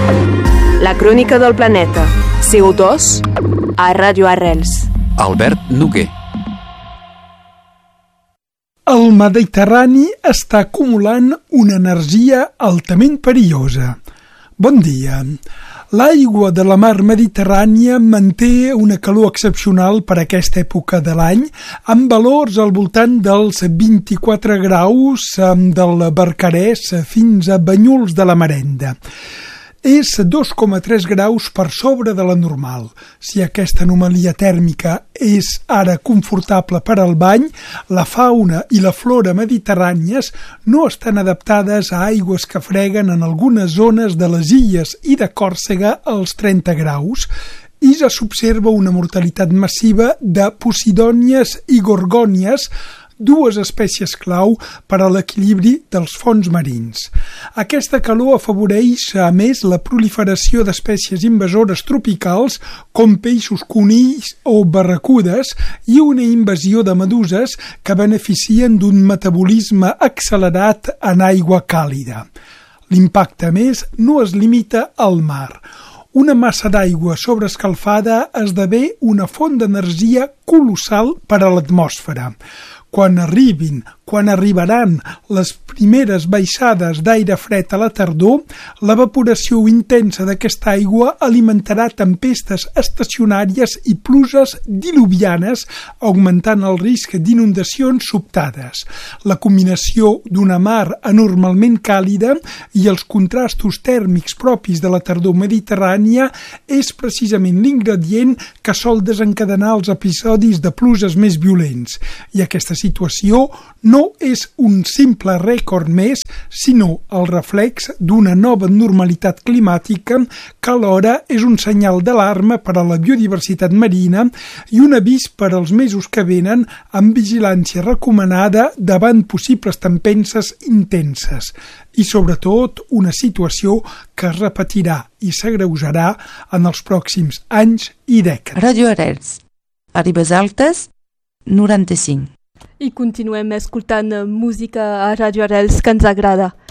La crònica del planeta. CO2 a Ràdio Arrels. Albert Noguer. El Mediterrani està acumulant una energia altament perillosa. Bon dia. L'aigua de la mar Mediterrània manté una calor excepcional per a aquesta època de l'any, amb valors al voltant dels 24 graus del Barcarès fins a Banyuls de la Marenda. És 2,3 graus per sobre de la normal. Si aquesta anomalia tèrmica és ara confortable per al bany, la fauna i la flora mediterrànies no estan adaptades a aigües que freguen en algunes zones de les illes i de Còrsega als 30 graus, i ja s'observa una mortalitat massiva de posidònies i gorgònies, dues espècies clau per a l'equilibri dels fons marins. Aquesta calor afavoreix, a més, la proliferació d'espècies invasores tropicals com peixos conills o barracudes i una invasió de meduses que beneficien d'un metabolisme accelerat en aigua càlida. L'impacte, a més, no es limita al mar. Una massa d'aigua sobreescalfada esdevé una font d'energia colossal per a l'atmosfera. Quan arribaran les primeres baixades d'aire fred a la tardor, l'evaporació intensa d'aquesta aigua alimentarà tempestes estacionàries i pluges diluvianes, augmentant el risc d'inundacions sobtades. La combinació d'una mar anormalment càlida i els contrastos tèrmics propis de la tardor mediterrània és precisament l'ingredient que sol desencadenar els episodis de pluges més violents. I aquesta situació no és un simple rècord més, sinó el reflex d'una nova normalitat climàtica que alhora és un senyal d'alarma per a la biodiversitat marina i un avís per als mesos que venen amb vigilància recomanada davant possibles tempestes intenses i, sobretot, una situació que es repetirà i s'agreujarà en els pròxims anys i dècades. Ràdio Arrels, a Ribes Altes, 95. I continuem escoltant música a Ràdio Arrels que ens agrada.